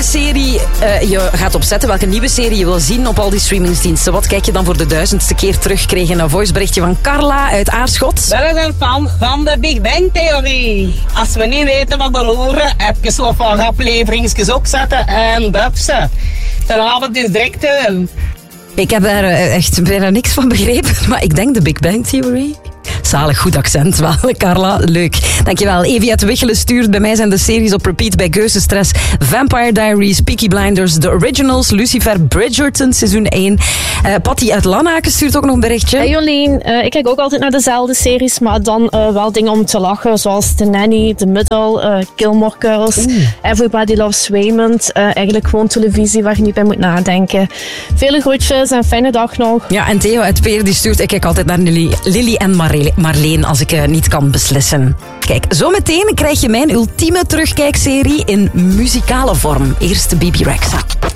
serie je gaat opzetten, welke nieuwe serie je wil zien op al die streamingsdiensten. Wat kijk je dan voor de 1000ste keer terug? Kreeg een voiceberichtje van Carla uit Aarschot. Dat is een fan van de Big Bang Theorie. Als we niet weten wat we horen, even zo van afleveringsjes opzetten en bupsen. Vanavond is direct. Ik heb daar echt bijna niks van begrepen, maar ik denk de Big Bang Theory. Zalig, goed accent wel, Carla. Leuk. Dankjewel. Eviette Wichelen stuurt. Bij mij zijn de series op repeat bij Geuzenstress. Vampire Diaries, Peaky Blinders, The Originals, Lucifer, Bridgerton, seizoen 1. Patty uit Lanaken stuurt ook nog een berichtje. Hey Jolien, ik kijk ook altijd naar dezelfde series, maar dan wel dingen om te lachen, zoals The Nanny, The Middle, Gilmore Girls, Everybody Loves Raymond. Eigenlijk gewoon televisie waar je niet bij moet nadenken. Vele groetjes en fijne dag nog. Ja, en Theo uit Peer die stuurt. Ik kijk altijd naar Lily en Marleen als ik niet kan beslissen. Kijk, zometeen krijg je mijn ultieme terugkijkserie in muzikale vorm. Eerst de Bibi Rexha.